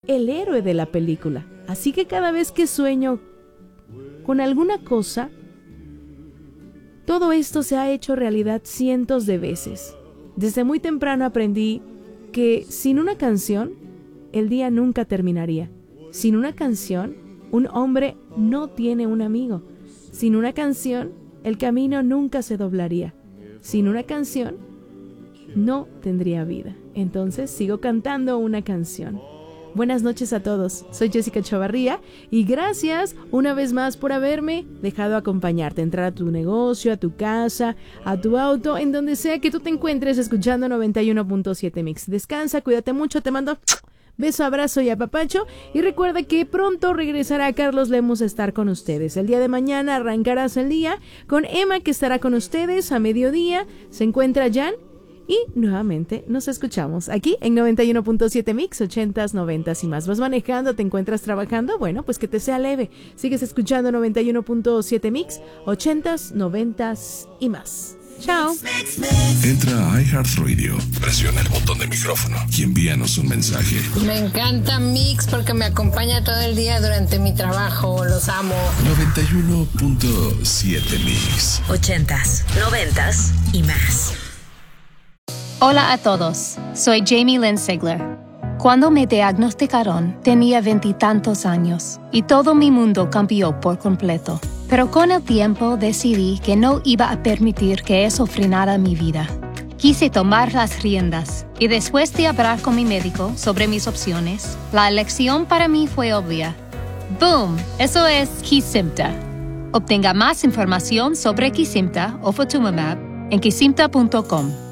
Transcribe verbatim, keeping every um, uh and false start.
el héroe de la película. Así que cada vez que sueño con alguna cosa, todo esto se ha hecho realidad cientos de veces. Desde muy temprano aprendí que sin una canción, el día nunca terminaría. Sin una canción, un hombre no tiene un amigo. Sin una canción, el camino nunca se doblaría. Sin una canción, no tendría vida. Entonces sigo cantando una canción. Buenas noches a todos, soy Jessica Chavarría y gracias una vez más por haberme dejado acompañarte, entrar a tu negocio, a tu casa, a tu auto, en donde sea que tú te encuentres escuchando noventa y uno punto siete Mix. Descansa, cuídate mucho, te mando beso, abrazo y apapacho y recuerda que pronto regresará Carlos Lemus a estar con ustedes. El día de mañana arrancarás el día con Emma, que estará con ustedes a mediodía. Se encuentra Jan. Y nuevamente nos escuchamos aquí en noventa y uno punto siete Mix, ochentas, noventas y más. ¿Vas manejando? ¿Te encuentras trabajando? Bueno, pues que te sea leve. Sigues escuchando noventa y uno punto siete Mix, ochentas, noventas y más. Chao. Entra a iHeartRadio, presiona el botón de micrófono y envíanos un mensaje. Me encanta Mix porque me acompaña todo el día durante mi trabajo. Los amo. noventa y uno punto siete Mix. Ochentas, noventas y más. Hola a todos, soy Jamie Lynn Sigler. Cuando me diagnosticaron, tenía veintitantos años y todo mi mundo cambió por completo. Pero con el tiempo decidí que no iba a permitir que eso frenara mi vida. Quise tomar las riendas y después de hablar con mi médico sobre mis opciones, la elección para mí fue obvia. ¡Boom! Eso es Kesimpta. Obtenga más información sobre Kesimpta o Ofatumumab en kesimpta punto com.